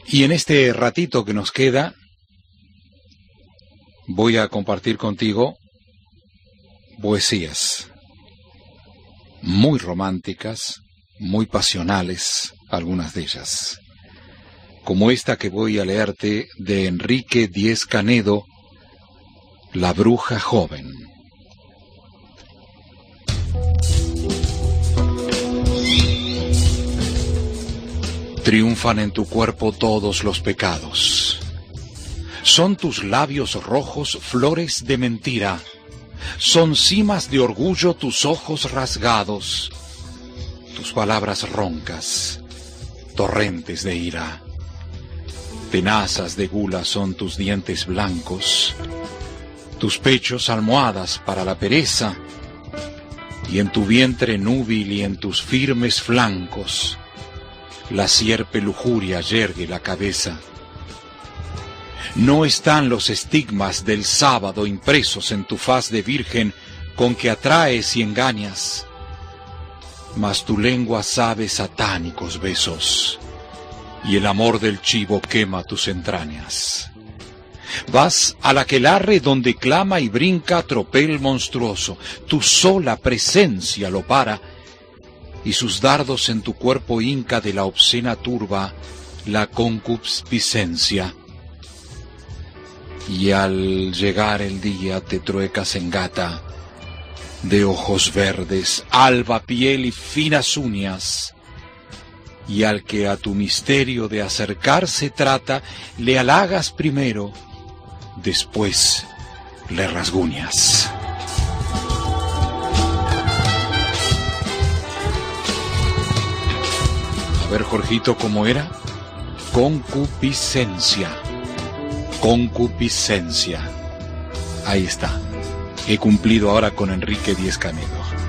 Y en este ratito que nos queda, voy a compartir contigo poesías muy románticas, muy pasionales, algunas de ellas, como esta que voy a leerte de Enrique Díez Canedo, La bruja joven. Triunfan en tu cuerpo todos los pecados. Son tus labios rojos flores de mentira. Son cimas de orgullo tus ojos rasgados. Tus palabras roncas, torrentes de ira. Tenazas de gula son tus dientes blancos. Tus pechos almohadas para la pereza. Y en tu vientre núbil y en tus firmes flancos la sierpe lujuria yergue la cabeza. No están los estigmas del sábado impresos en tu faz de virgen con que atraes y engañas, mas tu lengua sabe satánicos besos, y el amor del chivo quema tus entrañas. Vas al aquelarre donde clama y brinca tropel monstruoso, tu sola presencia lo para, y sus dardos en tu cuerpo hinca de la obscena turba la concupiscencia. Y al llegar el día te truecas en gata, de ojos verdes, alba piel y finas uñas, y al que a tu misterio de acercarse trata, le halagas primero, después le rasguñas. A ver, Jorgito, ¿cómo era? Concupiscencia. Concupiscencia. Ahí está. He cumplido ahora con Enrique Díez Canedo.